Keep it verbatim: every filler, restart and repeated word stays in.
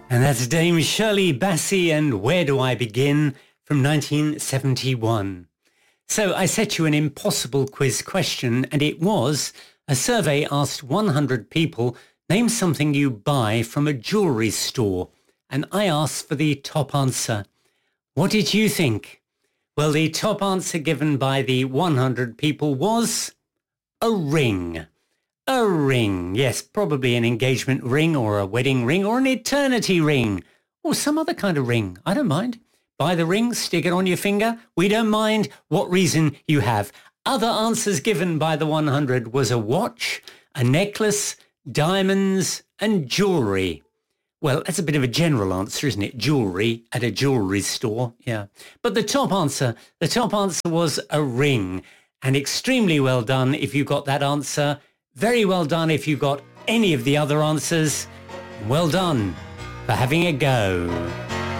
And that's Dame Shirley Bassey and Where Do I Begin from nineteen seventy-one. So I set you an impossible quiz question, and it was, a survey asked one hundred people, name something you buy from a jewellery store. And I asked for the top answer. What did you think? Well, the top answer given by the one hundred people was a ring. A ring, yes, probably an engagement ring or a wedding ring or an eternity ring or some other kind of ring. I don't mind. Buy the ring, stick it on your finger. We don't mind what reason you have. Other answers given by the one hundred was a watch, a necklace, diamonds and jewellery. Well, that's a bit of a general answer, isn't it? Jewellery at a jewellery store, yeah. But the top answer, the top answer was a ring. And extremely well done if you got that answer. Very well done if you got any of the other answers. Well done for having a go.